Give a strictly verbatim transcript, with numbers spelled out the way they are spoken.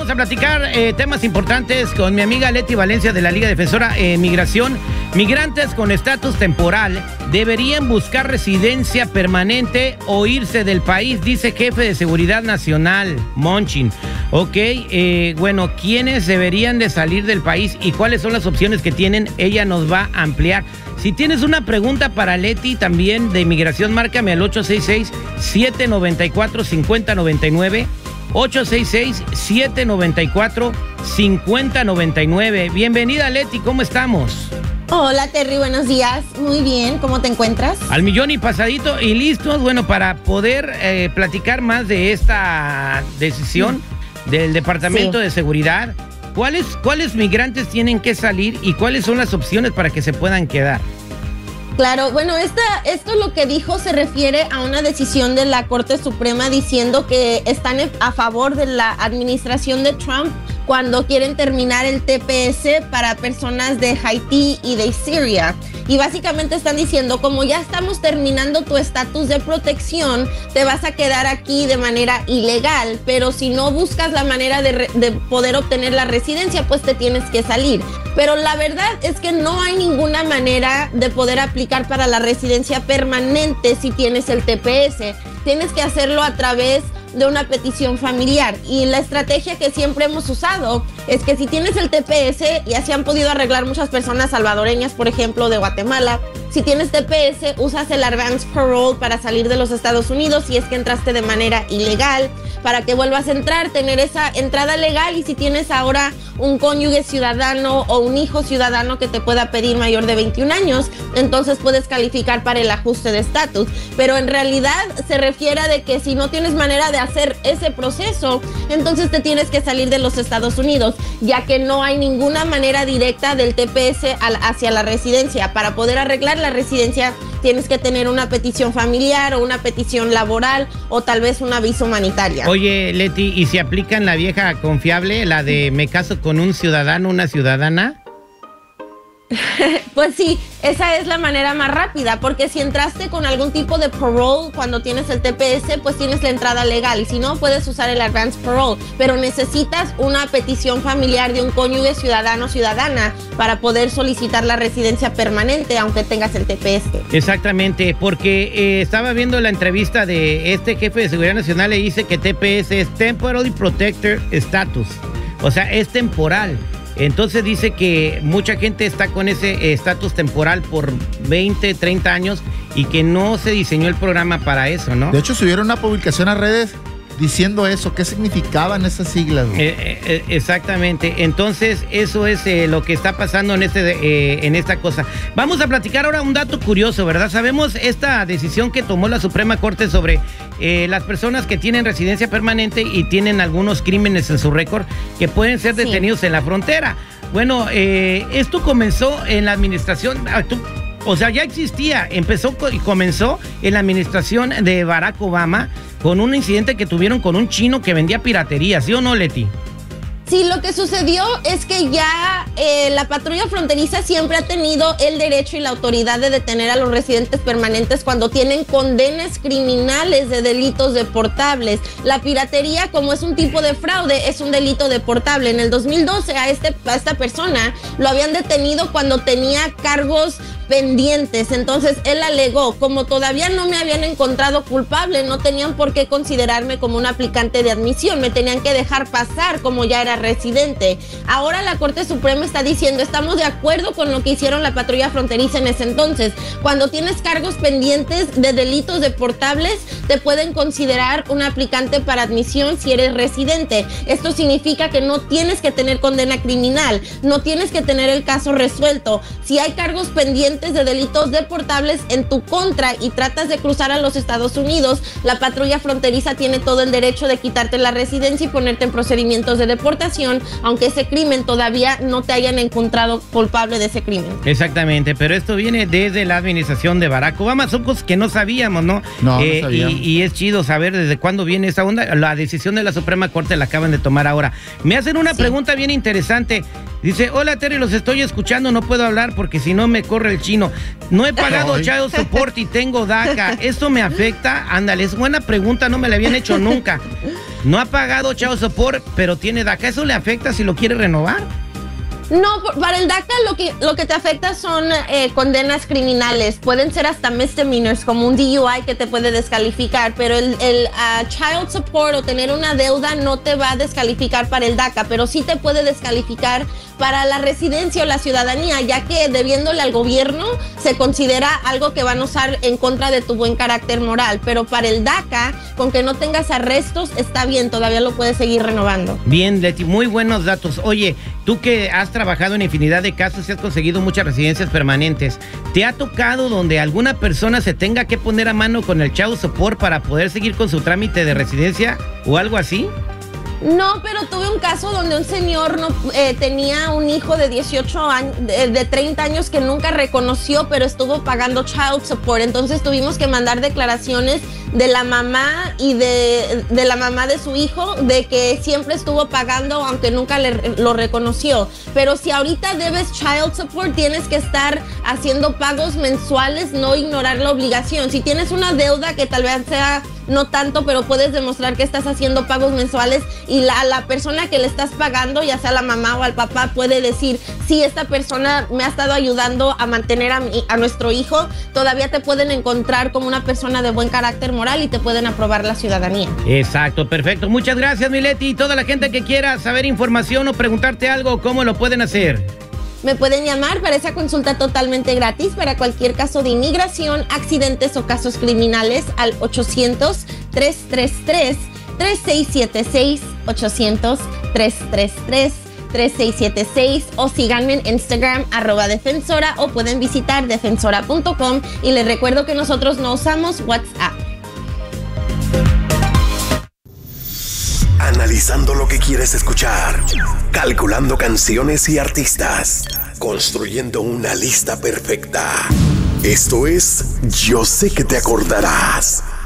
vamos a platicar eh, temas importantes con mi amiga Leti Valencia de la Liga Defensora eh, Migración. Migrantes con estatus temporal deberían buscar residencia permanente o irse del país, dice jefe de Seguridad Nacional, Monchin. Ok, eh, bueno, ¿quiénes deberían de salir del país y cuáles son las opciones que tienen? Ella nos va a ampliar. Si tienes una pregunta para Leti también de inmigración, márcame al ocho seis seis, siete nueve cuatro, cinco cero nueve nueve. ocho seis seis, siete nueve cuatro, cinco cero nueve nueve. Bienvenida, Leti, ¿cómo estamos? Hola, Terry, buenos días. Muy bien, ¿cómo te encuentras? Al millón y pasadito y listos, bueno, para poder eh, platicar más de esta decisión sí. del Departamento sí. de Seguridad. ¿Cuáles, ¿Cuáles migrantes tienen que salir y cuáles son las opciones para que se puedan quedar? Claro, bueno, esta, esto lo que dijo se refiere a una decisión de la Corte Suprema diciendo que están a favor de la administración de Trump cuando quieren terminar el T P S para personas de Haití y de Siria. Y básicamente están diciendo, como ya estamos terminando tu estatus de protección, te vas a quedar aquí de manera ilegal, pero si no buscas la manera de, de poder obtener la residencia, pues te tienes que salir. Pero la verdad es que no hay ninguna manera de poder aplicar para la residencia permanente si tienes el T P S. Tienes que hacerlo a través de una petición familiar, y la estrategia que siempre hemos usado es que si tienes el T P S, y así han podido arreglar muchas personas salvadoreñas, por ejemplo, de Guatemala, si tienes T P S, usas el advance parole para salir de los Estados Unidos si es que entraste de manera ilegal, para que vuelvas a entrar, tener esa entrada legal, y si tienes ahora un cónyuge ciudadano o un hijo ciudadano que te pueda pedir mayor de veintiún años, entonces puedes calificar para el ajuste de estatus. Pero en realidad se refiere a de que si no tienes manera de hacer ese proceso, entonces te tienes que salir de los Estados Unidos, ya que no hay ninguna manera directa del T P S hacia la residencia. Para poder arreglar la residencia tienes que tener una petición familiar o una petición laboral o tal vez una visa humanitaria. Oye, Leti, ¿y si aplican la vieja confiable, la de me caso con un ciudadano, una ciudadana? Pues sí, esa es la manera más rápida, porque si entraste con algún tipo de parole cuando tienes el T P S, pues tienes la entrada legal, y si no, puedes usar el advance parole, pero necesitas una petición familiar de un cónyuge ciudadano o ciudadana para poder solicitar la residencia permanente, aunque tengas el T P S. Exactamente, porque eh, estaba viendo la entrevista de este jefe de Seguridad Nacional, y dice que T P S es Temporary Protector Status, o sea, es temporal. Entonces dice que mucha gente está con ese estatus temporal por veinte, treinta años y que no se diseñó el programa para eso, ¿no? De hecho, subieron una publicación a redes diciendo eso, qué significaban esas siglas. Eh, eh, exactamente, entonces eso es eh, lo que está pasando en, este, eh, en esta cosa. Vamos a platicar ahora un dato curioso, ¿verdad? Sabemos esta decisión que tomó la Suprema Corte sobre eh, las personas que tienen residencia permanente y tienen algunos crímenes en su récord que pueden ser detenidos sí. en la frontera. Bueno, eh, esto comenzó en la administración... Ah, tú, O sea, ya existía, empezó y comenzó en la administración de Barack Obama con un incidente que tuvieron con un chino que vendía piratería, ¿sí o no, Leti? Sí, lo que sucedió es que ya eh, la patrulla fronteriza siempre ha tenido el derecho y la autoridad de detener a los residentes permanentes cuando tienen condenas criminales de delitos deportables. La piratería, como es un tipo de fraude, es un delito deportable. En el dos mil doce a, este, a esta persona lo habían detenido cuando tenía cargos pendientes. Entonces él alegó, como todavía no me habían encontrado culpable, no tenían por qué considerarme como un aplicante de admisión, me tenían que dejar pasar como ya era residente. Ahora la Corte Suprema está diciendo, estamos de acuerdo con lo que hicieron la patrulla fronteriza en ese entonces. Cuando tienes cargos pendientes de delitos deportables, te pueden considerar un aplicante para admisión si eres residente. Esto significa que no tienes que tener condena criminal, no tienes que tener el caso resuelto. Si hay cargos pendientes de delitos deportables en tu contra y tratas de cruzar a los Estados Unidos, la patrulla fronteriza tiene todo el derecho de quitarte la residencia y ponerte en procedimientos de deportación, aunque ese crimen todavía no te hayan encontrado culpable de ese crimen. Exactamente, pero esto viene desde la administración de Barack Obama. Son cosas que no sabíamos, ¿no? No, eh, no sabíamos. Y, y es chido saber desde cuándo viene esa onda. La decisión de la Suprema Corte la acaban de tomar ahora. Me hacen una sí. pregunta bien interesante. Dice, hola Terry, los estoy escuchando, no puedo hablar porque si no me corre el chino. No he pagado child support y tengo DACA. ¿Esto me afecta? Ándale, es buena pregunta, no me la habían hecho nunca. no ha pagado child support, pero tiene DACA. ¿Eso le afecta si lo quiere renovar? No, para el DACA lo que, lo que te afecta son eh, condenas criminales. Pueden ser hasta misdemeanors, como un D U I que te puede descalificar, pero el, el uh, child support o tener una deuda no te va a descalificar para el DACA, pero sí te puede descalificar para la residencia o la ciudadanía, ya que debiéndole al gobierno se considera algo que van a usar en contra de tu buen carácter moral. Pero para el DACA, con que no tengas arrestos, está bien, todavía lo puedes seguir renovando. Bien, Leti, muy buenos datos. Oye, tú que has trabajado en infinidad de casos y has conseguido muchas residencias permanentes, ¿te ha tocado donde alguna persona se tenga que poner a mano con el child support para poder seguir con su trámite de residencia o algo así? No, pero tuve un caso donde un señor no, eh, tenía un hijo de dieciocho años, de, de treinta años que nunca reconoció, pero estuvo pagando child support. Entonces tuvimos que mandar declaraciones de la mamá y de, de la mamá de su hijo, de que siempre estuvo pagando aunque nunca le, lo reconoció. Pero si ahorita debes child support, tienes que estar haciendo pagos mensuales, no ignorar la obligación. Si tienes una deuda que tal vez sea no tanto, pero puedes demostrar que estás haciendo pagos mensuales y la, la persona que le estás pagando, ya sea la mamá o al papá, puede decir, sí, esta persona me ha estado ayudando a mantener a, mi, a nuestro hijo, todavía te pueden encontrar como una persona de buen carácter moral y te pueden aprobar la ciudadanía. Exacto, perfecto. Muchas gracias, mi Leti. Y toda la gente que quiera saber información o preguntarte algo, ¿cómo lo pueden hacer? Me pueden llamar para esa consulta totalmente gratis para cualquier caso de inmigración, accidentes o casos criminales al ochocientos, tres tres tres, tres seis siete seis, ochocientos, tres tres tres, tres seis siete seis o síganme en Instagram arroba defensora o pueden visitar defensora punto com y les recuerdo que nosotros no usamos WhatsApp. Analizando lo que quieres escuchar, calculando canciones y artistas, construyendo una lista perfecta. Esto es Yo sé que te acordarás.